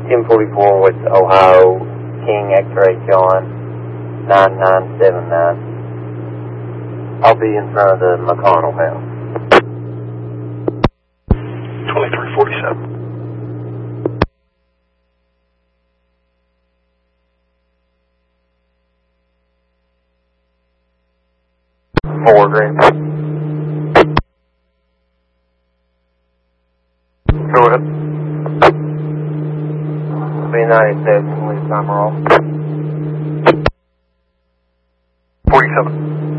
1044 with Ohio, King X-Ray John, 9979. I'll be in front of the McConnell house. 2347. Four Green. Go ahead. B97, leave timer off. 47.